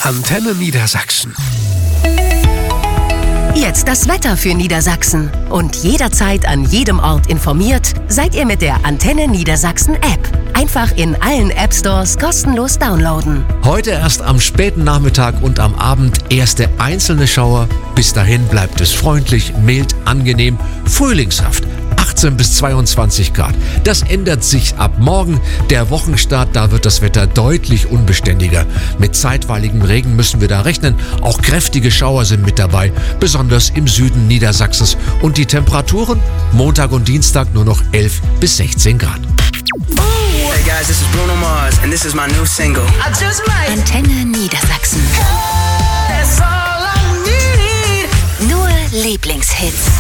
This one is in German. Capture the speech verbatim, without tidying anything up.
Antenne Niedersachsen. Jetzt das Wetter für Niedersachsen. Und jederzeit an jedem Ort informiert seid ihr mit der Antenne Niedersachsen App. Einfach in allen App Stores kostenlos downloaden. Heute erst am späten Nachmittag und am Abend erste einzelne Schauer. Bis dahin bleibt es freundlich, mild, angenehm, frühlingshaft. achtzehn bis zweiundzwanzig Grad. Das ändert sich ab morgen. Der Wochenstart, da wird das Wetter deutlich unbeständiger. Mit zeitweiligem Regen müssen wir da rechnen. Auch kräftige Schauer sind mit dabei, besonders im Süden Niedersachsens. Und die Temperaturen? Montag und Dienstag nur noch elf bis sechzehn Grad. Hey guys, this is Bruno Mars and this is my new single. I just might. Antenne Niedersachsen. That's all I need. Nur Lieblingshits.